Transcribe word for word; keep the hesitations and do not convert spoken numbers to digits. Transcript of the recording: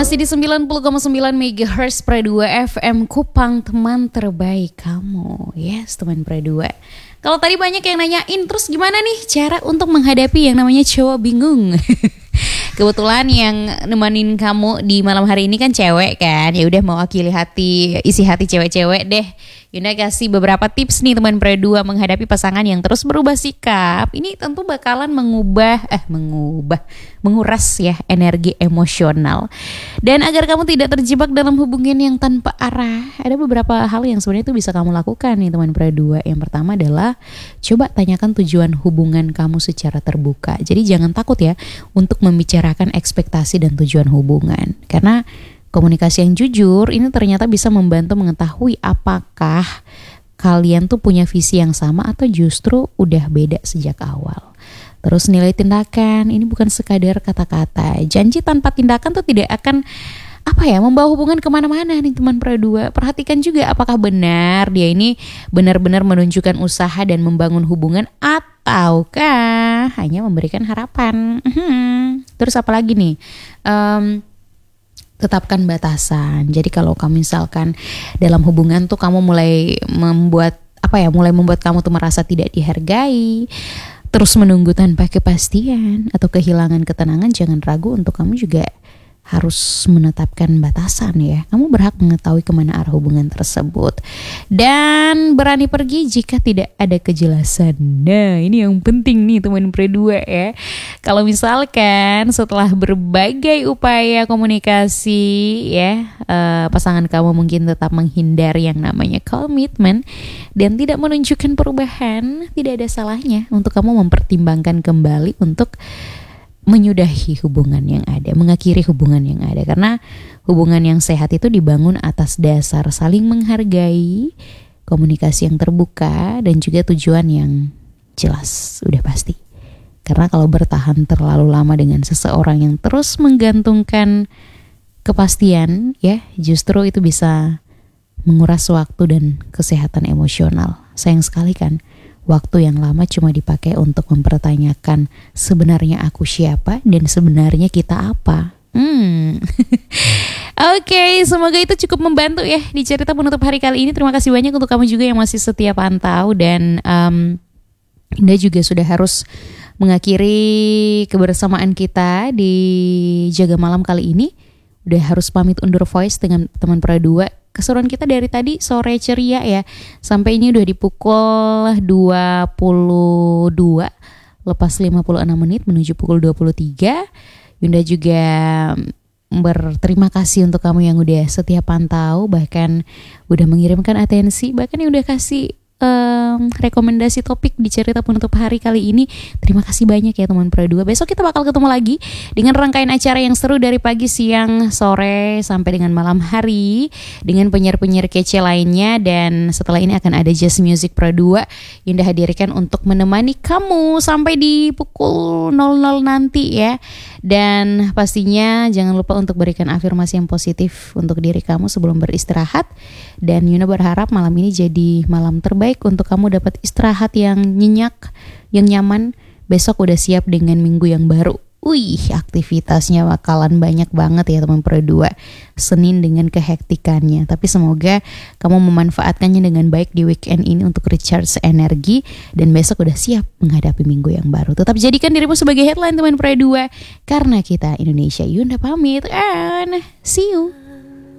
Masih di sembilan puluh koma sembilan megahertz Pro dua F M Kupang, teman terbaik kamu. Yes, teman Pro dua. Kalau tadi banyak yang nanyain, terus gimana nih cara untuk menghadapi yang namanya cowok bingung? Kebetulan yang nemenin kamu di malam hari ini kan cewek kan. Ya udah, mewakili hati, isi hati cewek-cewek deh. Yunda kasih beberapa tips nih teman Pro dua menghadapi pasangan yang terus berubah sikap. Ini tentu bakalan mengubah eh mengubah menguras ya energi emosional. Dan agar kamu tidak terjebak dalam hubungan yang tanpa arah, ada beberapa hal yang sebenarnya itu bisa kamu lakukan nih teman Pro dua. Yang pertama adalah coba tanyakan tujuan hubungan kamu secara terbuka. Jadi jangan takut ya untuk membicarakan ekspektasi dan tujuan hubungan. Karena komunikasi yang jujur ini ternyata bisa membantu mengetahui apakah kalian tuh punya visi yang sama atau justru udah beda sejak awal. Terus nilai tindakan, ini bukan sekadar kata-kata. Janji tanpa tindakan tuh tidak akan apa ya membawa hubungan kemana-mana nih teman Pro dua. Perhatikan juga apakah benar dia ini benar-benar menunjukkan usaha dan membangun hubungan ataukah hanya memberikan harapan. Terus apa lagi nih? Um, Tetapkan batasan. Jadi kalau kamu misalkan dalam hubungan tuh kamu mulai membuat apa ya, mulai membuat kamu tuh merasa tidak dihargai, terus menunggu tanpa kepastian atau kehilangan ketenangan, jangan ragu untuk kamu juga harus menetapkan batasan ya. Kamu berhak mengetahui kemana arah hubungan tersebut dan berani pergi jika tidak ada kejelasan. Nah ini yang penting nih teman Pro dua ya. Kalau misalkan setelah berbagai upaya komunikasi ya, uh, pasangan kamu mungkin tetap menghindar yang namanya komitmen dan tidak menunjukkan perubahan, tidak ada salahnya untuk kamu mempertimbangkan kembali untuk menyudahi hubungan yang ada, mengakhiri hubungan yang ada. Karena hubungan yang sehat itu dibangun atas dasar saling menghargai, komunikasi yang terbuka, dan juga tujuan yang jelas, udah pasti. Karena kalau bertahan terlalu lama dengan seseorang yang terus menggantungkan kepastian, ya justru itu bisa menguras waktu dan kesehatan emosional. Sayang sekali kan, waktu yang lama cuma dipakai untuk mempertanyakan sebenarnya aku siapa dan sebenarnya kita apa. Hmm. Oke, okay, semoga itu cukup membantu ya di cerita penutup hari kali ini. Terima kasih banyak untuk kamu juga yang masih setia pantau dan um, Anda juga sudah harus mengakhiri kebersamaan kita di Jaga Malam kali ini. Udah harus pamit undur voice dengan teman Pro dua. Keseruan kita dari tadi sore ceria ya. Sampai ini udah di pukul dua puluh dua lepas lima puluh enam menit menuju pukul dua puluh tiga. Yunda juga berterima kasih untuk kamu yang udah setia pantau, bahkan udah mengirimkan atensi, bahkan yang udah kasih Um, rekomendasi topik di cerita penutup hari kali ini. Terima kasih banyak ya teman Pro dua. Besok kita bakal ketemu lagi dengan rangkaian acara yang seru dari pagi, siang, sore sampai dengan malam hari dengan penyiar-penyiar kece lainnya. Dan setelah ini akan ada Jazz Music Pro dua yang dihadirkan untuk menemani kamu sampai di pukul nol nol nanti ya. Dan pastinya jangan lupa untuk berikan afirmasi yang positif untuk diri kamu sebelum beristirahat. Dan Yuna berharap malam ini jadi malam terbaik untuk kamu dapat istirahat yang nyenyak, yang nyaman. Besok udah siap dengan minggu yang baru. Wih, aktivitasnya bakalan banyak banget ya teman Pro dua. Senin dengan kehektikannya. Tapi semoga kamu memanfaatkannya dengan baik di weekend ini untuk recharge energi. Dan besok udah siap menghadapi minggu yang baru. Tetap jadikan dirimu sebagai headline teman Pro dua. Karena kita Indonesia. Yunda pamit and see you.